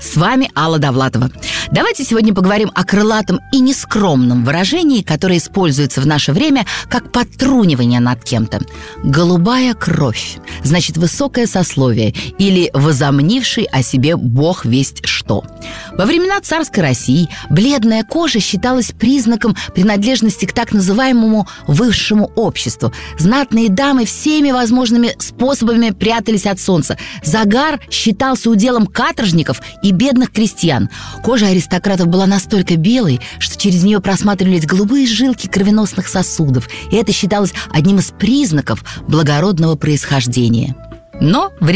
С вами Алла Довлатова. Давайте сегодня поговорим о крылатом и нескромном выражении, которое используется в наше время как подтрунивание над кем-то. Голубая кровь значит высокое сословие или возомнивший о себе бог весть что. Во времена царской России бледная кожа считалась признаком принадлежности к так называемому высшему обществу. Знатные дамы всеми возможными способами прятались от солнца. Загар считался уделом каторжников и бедных крестьян. Кожа аристократов была настолько белой, что через нее просматривались голубые жилки кровеносных сосудов, и это считалось одним из признаков благородного происхождения. Но